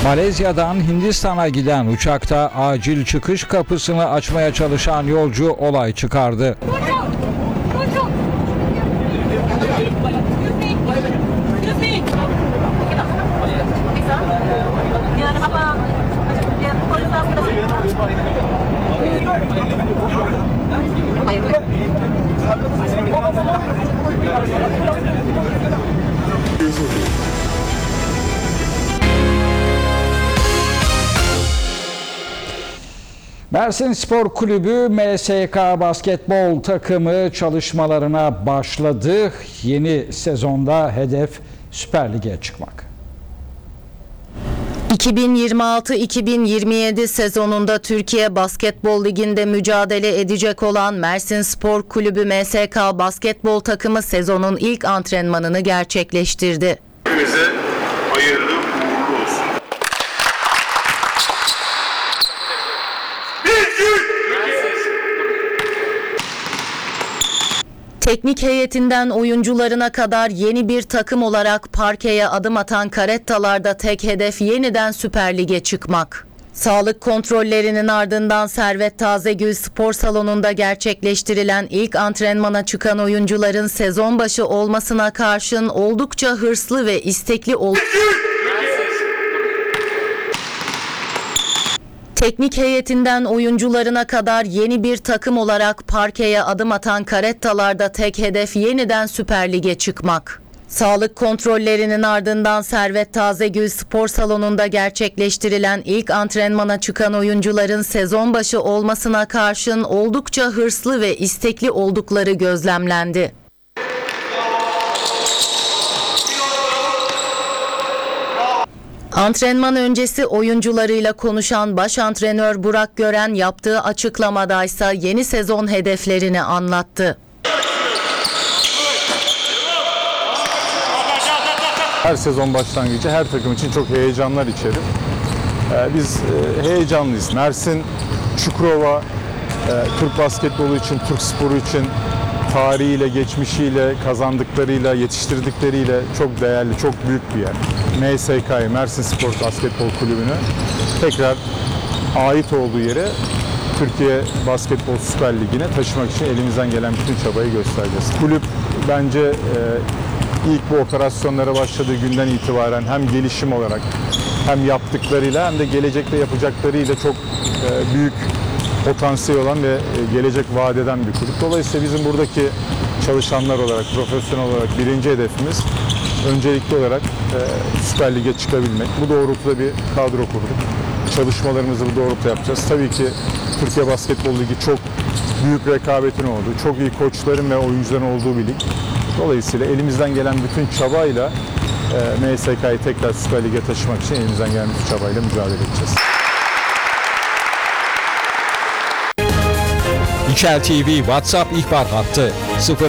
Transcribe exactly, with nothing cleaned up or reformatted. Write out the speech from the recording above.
Malezya'dan Hindistan'a giden uçakta acil çıkış kapısını açmaya çalışan yolcu olay çıkardı. Mersin Spor Kulübü M S K basketbol takımı çalışmalarına başladı. Yeni sezonda hedef Süper Lig'e çıkmak. iki bin yirmi altı iki bin yirmi yedi sezonunda Türkiye Basketbol Ligi'nde mücadele edecek olan Mersin Spor Kulübü M S K basketbol takımı sezonun ilk antrenmanını gerçekleştirdi. Hepinize hayırlı uğurlu olsun. Teknik heyetinden oyuncularına kadar yeni bir takım olarak parkeye adım atan Karettalar'da tek hedef yeniden Süper Lig'e çıkmak. Sağlık kontrollerinin ardından Servet Tazegül Spor Salonu'nda gerçekleştirilen ilk antrenmana çıkan oyuncuların sezon başı olmasına karşın oldukça hırslı ve istekli ol. Teknik heyetinden oyuncularına kadar yeni bir takım olarak parkeye adım atan Karettalar'da tek hedef yeniden Süper Lig'e çıkmak. Sağlık kontrollerinin ardından Servet Tazegül Spor Salonu'nda gerçekleştirilen ilk antrenmana çıkan oyuncuların sezon başı olmasına karşın oldukça hırslı ve istekli oldukları gözlemlendi. Antrenman öncesi oyuncularıyla konuşan baş antrenör Burak Gören yaptığı açıklamadaysa yeni sezon hedeflerini anlattı. Her sezon başlangıcı her takım için çok heyecanlar içerir. Ee, biz e, heyecanlıyız. Mersin, Çukurova, e, Türk basketbolu için, Türk sporu için tarihiyle, geçmişiyle, kazandıklarıyla, yetiştirdikleriyle çok değerli, çok büyük bir yer. M S K'yı, Mersin Spor Basketbol Kulübü'nü tekrar ait olduğu yere Türkiye Basketbol Süper Ligi'ne taşımak için elimizden gelen bütün çabayı göstereceğiz. Kulüp bence e, ilk bu operasyonlara başladığı günden itibaren hem gelişim olarak hem yaptıklarıyla hem de gelecekte yapacaklarıyla çok e, büyük potansiyel olan ve gelecek vaat eden bir kulüp. Dolayısıyla bizim buradaki çalışanlar olarak, profesyonel olarak birinci hedefimiz öncelikli olarak e, Süper Lig'e çıkabilmek. Bu doğrultuda bir kadro kurduk. Çalışmalarımızı bu doğrultuda yapacağız. Tabii ki Türkiye Basketbol Ligi çok büyük rekabetin olduğu, çok iyi koçların ve oyuncuların olduğu bir lig. Dolayısıyla elimizden gelen bütün çabayla e, M S K'yı tekrar Süper Lig'e taşımak için elimizden gelen bütün çabayla mücadele edeceğiz. İçel T V WhatsApp ihbar hattı sıfır